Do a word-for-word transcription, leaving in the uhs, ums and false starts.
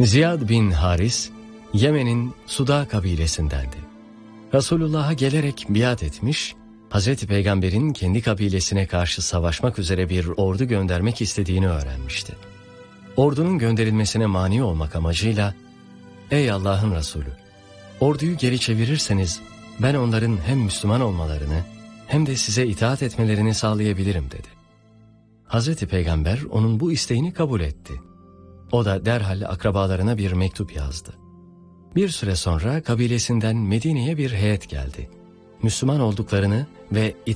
Ziyad bin Haris, Yemen'in Suda kabilesindendi. Resulullah'a gelerek biat etmiş, Hazreti Peygamber'in kendi kabilesine karşı savaşmak üzere bir ordu göndermek istediğini öğrenmişti. Ordunun gönderilmesine mani olmak amacıyla, "Ey Allah'ın Resulü, orduyu geri çevirirseniz ben onların hem Müslüman olmalarını hem de size itaat etmelerini sağlayabilirim," dedi. Hazreti Peygamber onun bu isteğini kabul etti. O da derhal akrabalarına bir mektup yazdı. Bir süre sonra kabilesinden Medine'ye bir heyet geldi. Müslüman olduklarını ve